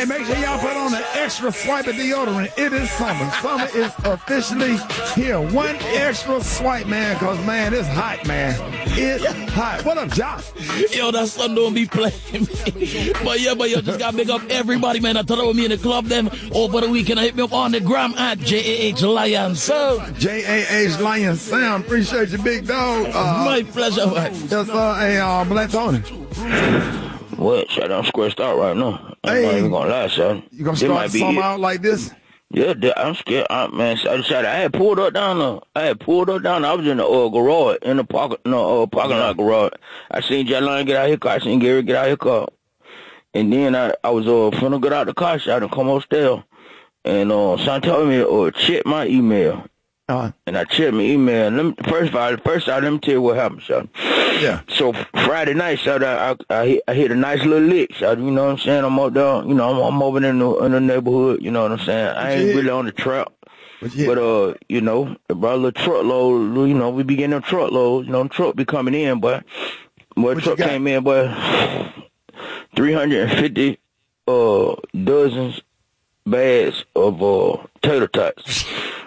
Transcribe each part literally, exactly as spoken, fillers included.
Hey, make sure y'all put on an extra swipe of deodorant. It is summer. Summer is officially here. One extra swipe, man, because, man, it's hot, man. It's hot. What up, Josh? Yo, that son don't be playing me. But yeah, but yo, just gotta big up everybody, man. I thought it was me in the club them over the weekend. I hit me up on the gram at J A H Lion Sound. J A H Lion Sound. Appreciate you, big dog. Uh, My pleasure, man. Yes, sir. Hey, uh, Black Tony. What, shut I'm squared out right now. I'm hey, not even gonna lie, son. You gonna start something out like this? Yeah, I'm scared, I, man. I, shot, I had pulled up down the, I had pulled up down. I was in the uh, garage, in the park, no uh, parking lot garage. I seen J-Line get out his car. I seen Gary get out his car. And then I, I was uh finna get out the car, shot and come upstairs. And uh, son told me, uh, check my email. Uh-huh. And I checked my email. And let me, first of all, first of all, let me tell you what happened, son. Yeah. So Friday night, shot, I, I, I, hit, I hit a nice little lick, shot. You know what I'm saying? I'm up there, you know, I'm, I'm over in the, in the neighborhood. You know what I'm saying? I ain't really on the trap. But, uh, you know, brought a little truckload, you know, we be getting them truckloads. You know, them truck be coming in, but, but truck came in, but three hundred fifty uh, dozens bags of uh, tater tots.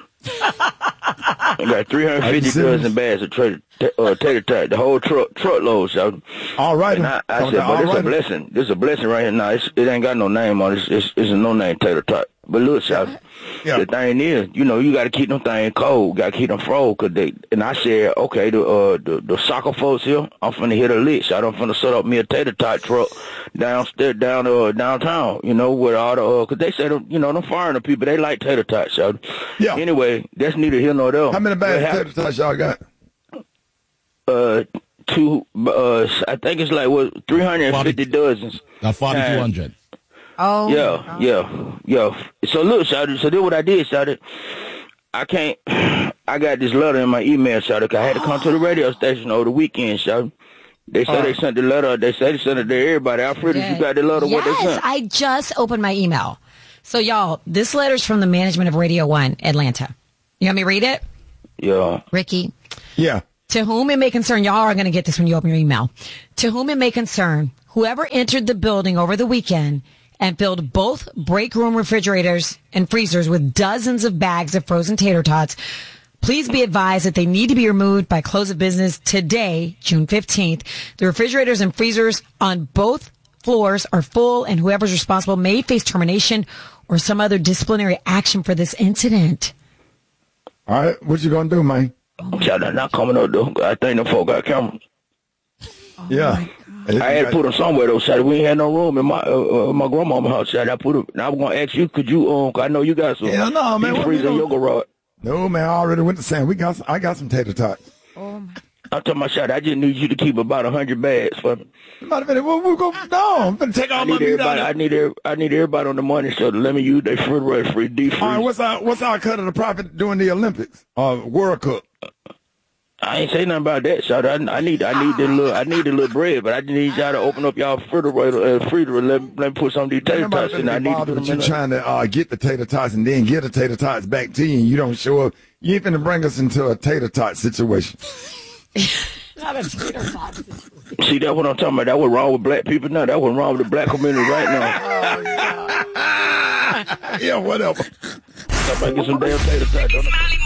I got three hundred fifty dozen bags of tra- t- uh, tater tot, the whole truck truckload. So, all right. And I, I said, but this right. a blessing. This is a blessing right here. Now it's, it ain't got no name on it. It's, it's, it's a no name tater tot. But look, shout, yeah. the thing is, you know, you got to keep them things cold. Got to keep them froze. Cause they, and I said, okay, the uh the, the soccer folks here, I'm finna hit a lick. So I'm finna set up me a tater tot truck downstairs, down uh downtown. You know, with all the uh, cause they said, you know, them foreigner people, they like tater tots. So yeah. Anyway, that's neither here nor there. How many bags of tater tots y'all got? Uh, two. Uh, I think it's like what three hundred and fifty dozens. Now forty-two hundred. Oh. Yeah, oh. yeah, yeah. So look, shawty, so then what I did, shawty, I can't, I got this letter in my email, shawty, I had to come to the radio station over the weekend, shawty. They said uh, they sent the letter, they said they sent it to everybody. Alfred, you got the letter, yes, what they sent? I just opened my email. So y'all, this letter's from the management of Radio One, Atlanta. You want me to read it? Yeah. Ricky? Yeah. To whom it may concern, y'all are going to get this when you open your email. To whom it may concern, whoever entered the building over the weekend and filled both break room refrigerators and freezers with dozens of bags of frozen tater tots, please be advised that they need to be removed by close of business today, June fifteenth. The refrigerators and freezers on both floors are full, and whoever's responsible may face termination or some other disciplinary action for this incident. All right, what you gonna do, man? Child, they're not coming up, though. I think the folk got cameras. Oh yeah. I had to put them somewhere, though, Shad. We ain't had no room in my uh, uh, my grandmama's house, Shad. I put them. Now I'm going to ask you, could you, um, I know you got some. Hell no, man. Deep freezer in your garage. No, man, I already went to Sam. We got some, I got some tater tots. Oh, my. I'm talking about, Shad, I just need you to keep about one hundred bags for me. About a minute. We'll, we'll go. No, I'm going to take all I my need meat everybody, out. I need, every, I need everybody on the morning show to let me use their refrigerator free deep freeze. All right, what's our, what's our cut of the profit during the Olympics? Uh, World Cup. I ain't say nothing about that, Shawty. I, I need, I need the little, I need the little bread, but I just need y'all to open up y'all refrigerator, uh, freezer, and let, let me put some of these tater tots in. I need to put them you in. You trying to uh, get the tater tots and then get the tater tots back to you, and you don't show up. You ain't finna bring us into a tater tot situation. Not a tater tot situation. See, that's what I'm talking about. That was wrong with black people now. That was wrong with the black community right now. Oh, yeah. Yeah, whatever. Somebody get some damn tater tots on it.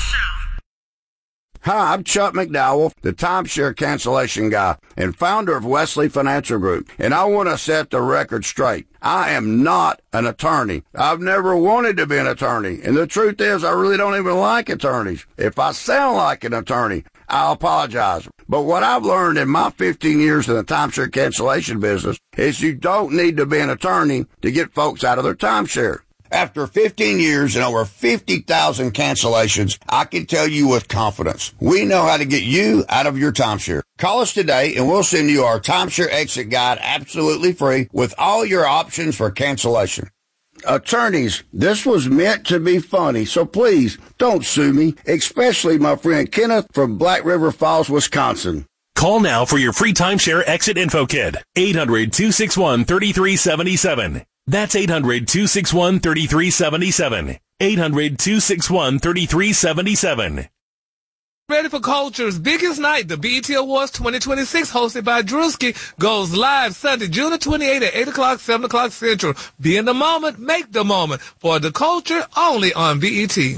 Hi, I'm Chuck McDowell, the timeshare cancellation guy and founder of Wesley Financial Group, and I want to set the record straight. I am not an attorney. I've never wanted to be an attorney, and the truth is I really don't even like attorneys. If I sound like an attorney, I apologize. But what I've learned in my fifteen years in the timeshare cancellation business is you don't need to be an attorney to get folks out of their timeshare. After fifteen years and over fifty thousand cancellations, I can tell you with confidence, we know how to get you out of your timeshare. Call us today and we'll send you our timeshare exit guide absolutely free with all your options for cancellation. Attorneys, this was meant to be funny, so please don't sue me, especially my friend Kenneth from Black River Falls, Wisconsin. Call now for your free timeshare exit info kit. eight hundred, two six one, three three seven seven. That's eight hundred, two six one, three three seven seven. eight hundred, two six one, three three seven seven. Ready for Culture's biggest night, the B E T Awards twenty twenty-six, hosted by Drewski, goes live Sunday, June the twenty-eighth at eight o'clock, seven o'clock Central. Be in the moment, make the moment for the culture only on B E T.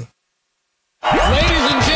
Ladies and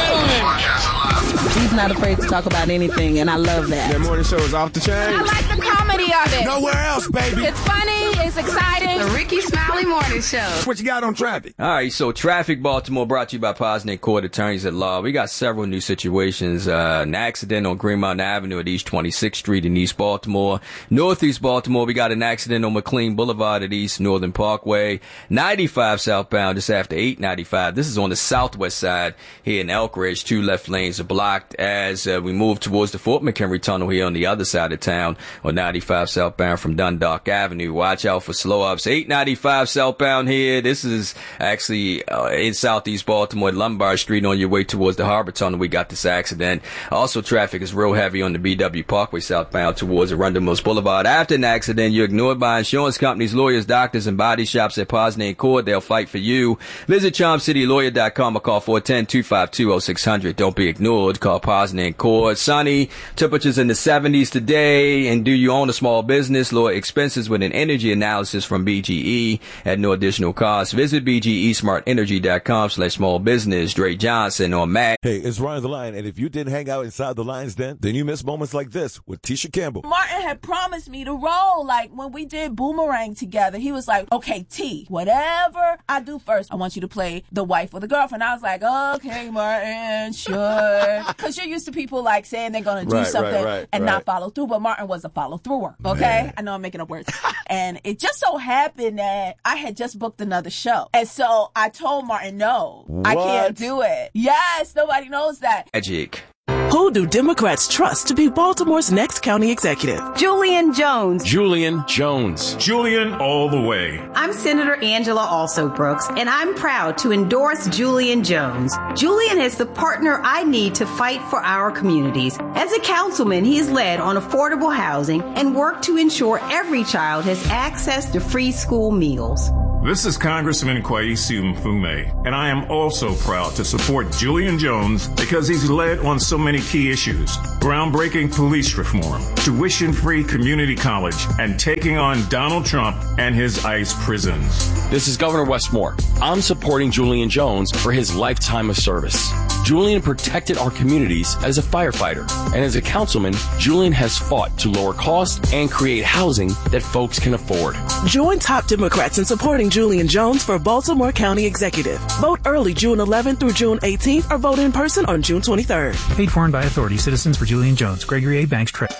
gentlemen, he's not afraid to talk about anything, and I love that. That morning show is off the chain. I like the comedy of it. Nowhere else, baby. It's funny. It's exciting. The Ricky Smiley Morning Show. What you got on traffic? All right, so Traffic Baltimore brought to you by Posner Court Attorneys at Law. We got several new situations. Uh, an accident on Green Mountain Avenue at East twenty-sixth Street in East Baltimore. Northeast Baltimore, we got an accident on McLean Boulevard at East Northern Parkway. ninety-five southbound just after eight ninety-five. This is on the southwest side here in Elk Ridge. Two left lanes are blocked as uh, we move towards the Fort McHenry Tunnel here on the other side of town on ninety-five southbound from Dundalk Avenue. Watch out for slow ups. eight ninety-five southbound here. This is actually uh, in southeast Baltimore at Lombard Street on your way towards the Harbor Tunnel. We got this accident. Also, traffic is real heavy on the B W Parkway southbound towards Arundel Mills Boulevard. After an accident, you're ignored by insurance companies, lawyers, doctors, and body shops at Posner Court. They'll fight for you. Visit charm city lawyer dot com or call four one zero, two five two, zero six zero zero. Don't be ignored. Call Posner Court. Sunny, temperatures in the seventies today. And do you own a small business? Lower expenses with an energy analysis from B G E at no additional cost. Visit B G E smart energy dot com slash small business. Dre Johnson on Mac. Hey, it's Ryan the Lion, and if you didn't hang out inside the Lions Den, then you missed moments like this with Tisha Campbell. Martin had promised me to roll, like when we did Boomerang together. He was like, okay, T, whatever I do first, I want you to play the wife or the girlfriend. I was like, okay, Martin, sure. Because you're used to people like saying they're going to do right, something right, right, and right. not follow through, but Martin was a follow-througher, okay? Man. I know I'm making up words. And it just so happened that I had just booked another show. And so I told Martin, no, What? I can't do it. Yes, nobody knows that. Magic. Who do Democrats trust to be Baltimore's next county executive? Julian Jones. Julian Jones. Julian all the way. I'm Senator Angela Also Brooks, and I'm proud to endorse Julian Jones. Julian is the partner I need to fight for our communities. As a councilman, he's led on affordable housing and worked to ensure every child has access to free school meals. This is Congressman Kwesi Mfume, and I am also proud to support Julian Jones because he's led on so many key issues: groundbreaking police reform, tuition-free community college, and taking on Donald Trump and his ICE prisons. This is Governor Wes Moore. I'm supporting Julian Jones for his lifetime of service. Julian protected our communities as a firefighter, and as a councilman, Julian has fought to lower costs and create housing that folks can afford. Join top Democrats in supporting Julian Jones for Baltimore County Executive. Vote early June eleventh through June eighteenth or vote in person on June twenty-third. Paid for and by authority. Citizens for Julian Jones. Gregory A. Banks. Tre-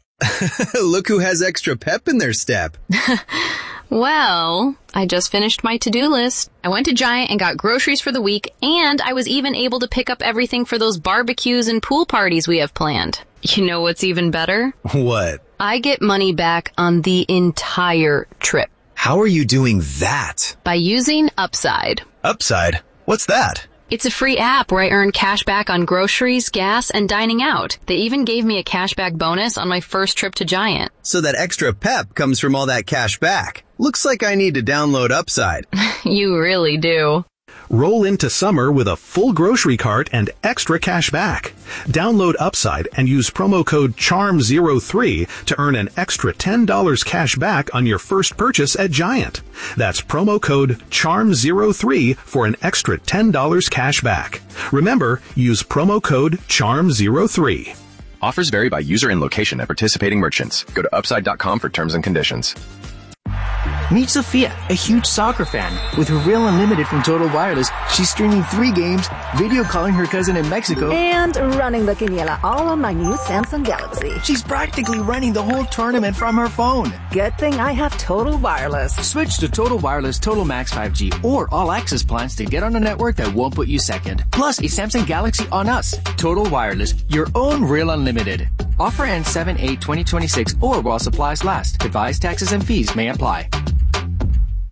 Look who has extra pep in their step. Well, I just finished my to-do list. I went to Giant and got groceries for the week, and I was even able to pick up everything for those barbecues and pool parties we have planned. You know what's even better? What? I get money back on the entire trip. How are you doing that? By using Upside. Upside? What's that? It's a free app where I earn cash back on groceries, gas, and dining out. They even gave me a cashback bonus on my first trip to Giant. So that extra pep comes from all that cash back. Looks like I need to download Upside. You really do. Roll into summer with a full grocery cart and extra cash back. Download Upside and use promo code charm zero three to earn an extra ten dollars cash back on your first purchase at Giant. That's promo code charm zero three for an extra ten dollars cash back. Remember, use promo code charm zero three. Offers vary by user and location at participating merchants. Go to upside dot com for terms and conditions. Meet Sophia, a huge soccer fan. With her Real Unlimited from Total Wireless, she's streaming three games, video calling her cousin in Mexico, and running the quiniela all on my new Samsung Galaxy. She's practically running the whole tournament from her phone. Good thing I have Total Wireless. Switch to Total Wireless Total Max five G or All Access plans to get on a network that won't put you second. Plus a Samsung Galaxy on us. Total Wireless, your own Real Unlimited. Offer ends seven eight twenty twenty-six or while supplies last. Advised taxes and fees may apply.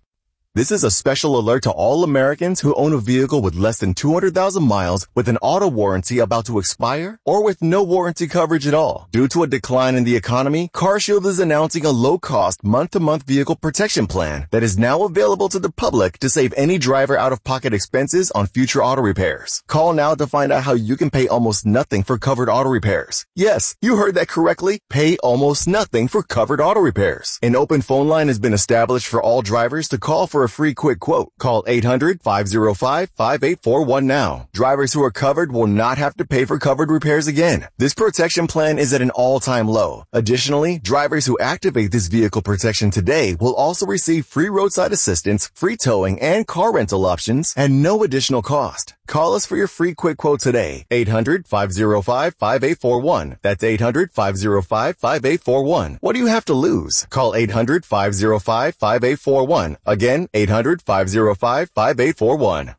This is a special alert to all Americans who own a vehicle with less than two hundred thousand miles with an auto warranty about to expire or with no warranty coverage at all. Due to a decline in the economy, CarShield is announcing a low-cost month-to-month vehicle protection plan that is now available to the public to save any driver out-of-pocket expenses on future auto repairs. Call now to find out how you can pay almost nothing for covered auto repairs. Yes, you heard that correctly. Pay almost nothing for covered auto repairs. An open phone line has been established for all drivers to call for a free quick quote. Call eight hundred, five oh five, five eight four one now. Drivers who are covered will not have to pay for covered repairs again. This protection plan is at an all-time low. Additionally, drivers who activate this vehicle protection today will also receive free roadside assistance, free towing, and car rental options at no additional cost. Call us for your free quick quote today. eight hundred, five oh five, five eight four one. That's eight hundred, five oh five, five eight four one. What do you have to lose? Call eight hundred, five oh five, five eight four one. Again, eight hundred, five oh five, five eight four one.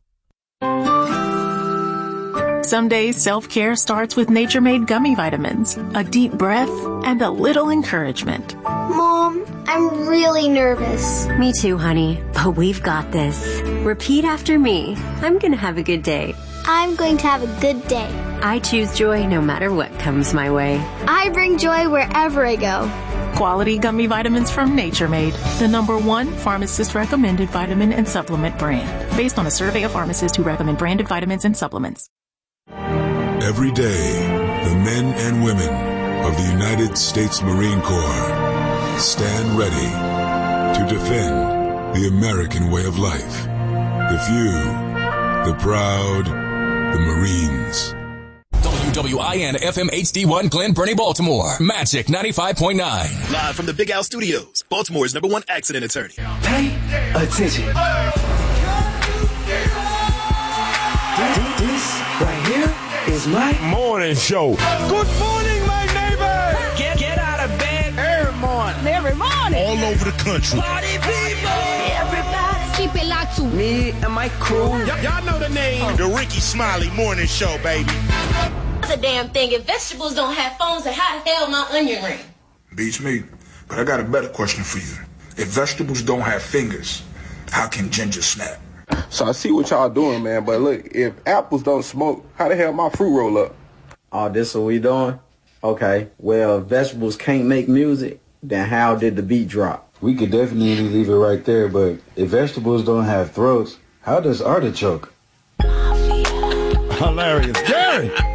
Some days self-care starts with Nature-Made gummy vitamins, a deep breath, and a little encouragement. Mom, I'm really nervous. Me too, honey, but we've got this. Repeat after me. I'm gonna have a good day. I'm going to have a good day. I choose joy no matter what comes my way. I bring joy wherever I go. Quality gummy vitamins from Nature Made, the number one pharmacist-recommended vitamin and supplement brand, based on a survey of pharmacists who recommend branded vitamins and supplements. Every day, the men and women of the United States Marine Corps stand ready to defend the American way of life. The few, the proud, the Marines. W W I N F M H D one Glen Burnie, Baltimore. Magic ninety-five point nine. Live from the Big Al Studios, Baltimore's number one accident attorney. Pay attention. This right here is my morning show. Good morning, my neighbor. Get, get out of bed every morning. Every morning. All over the country. Party people. Everybody. Keep it locked to me and my crew. Y- y'all know the name. The Ricky Smiley Morning Show, baby. That's a damn thing. If vegetables don't have phones, then how the hell my onion ring? Beats me. But I got a better question for you. If vegetables don't have fingers, how can ginger snap? So I see what y'all doing, man, but look, if apples don't smoke, how the hell my fruit roll up? Oh, this what we doing? Okay, well, if vegetables can't make music, then how did the beat drop? We could definitely leave it right there, but if vegetables don't have throats, how does artichoke? Hilarious. Jerry!